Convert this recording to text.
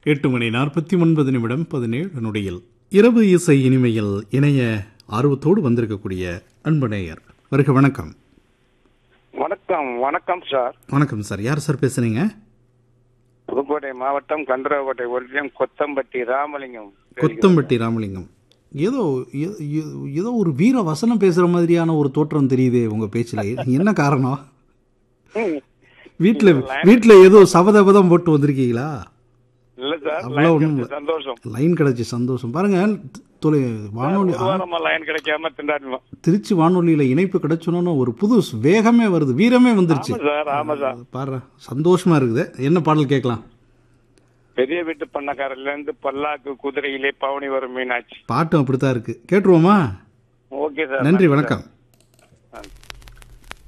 8:49 நொடியில் இரவு இசை இனிமையில் இணைய ஆர்வத்தோடு வந்திருக்கக்கூடிய அன்பு நேயர் வருக. வணக்கம். வணக்கம். வணக்கம் சார். வணக்கம் சார். யார் சார் பேசுறீங்க? புதுக்கோட்டை மாவட்டம் கண்டராக்கோட்டை ஒன்றியம் கொத்தம்பட்டி ராமலிங்கம். கொத்தம்பட்டி ராமலிங்கம். ஏதோ ஏதோ ஒரு வீர வசனம் பேசுற மாதிரியான ஒரு தோற்றம் தெரியுதே உங்க பேச்சில. என்ன காரணம்? வீட்டுல ஏதோ சபதபதம் போட்டு வந்திருக்கீங்களா? இல்ல சார், சந்தோஷம். லைன் கிடைச்சி சந்தோஷம். பாருங்க, வானொலி லைன் கிடைக்காம திண்டாடணும். திருச்சி வானொலியில இணைப்பு கிடைச்சோன்னு ஒரு புது வேகமே வருது, வீரமே வந்துருச்சு. பாரு, சந்தோஷமா இருக்குது. என்ன பாடல் கேட்கலாம்? பெரிய வீட்டு பண்ணக்காரில இருந்து பல்லாக்கு குதிரையிலே பவனி வரும் மீனாட்சி. பாட்டும் அப்படித்தான் இருக்கு, கேட்டுருவோமா? ஓகே சார், நன்றி, வணக்கம்.